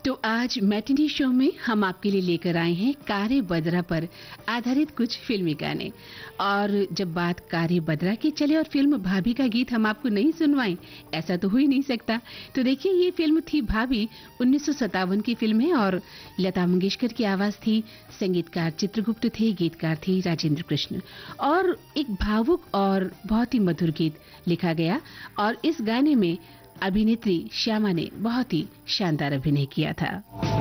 तो आज matinee show में हम आपके लिए लेकर आए हैं कारे बदरा पर आधारित कुछ फिल्मी गाने। और जब बात कारे बदरा की चले और फिल्म भाभी का गीत हम आपको नहीं सुनवाएं, ऐसा तो हो ही नहीं सकता। तो देखिए, ये फिल्म थी भाभी, 1957 की फिल्म है और लता मंगेशकर की आवाज थी, संगीतकार चित्रगुप्त थे, गीतकार थे राजेंद्र कृष्ण। और एक भावुक और बहुत ही मधुर गीत लिखा गया और इस गाने में अभिनेत्री श्यामा ने बहुत ही शानदार अभिनय किया था।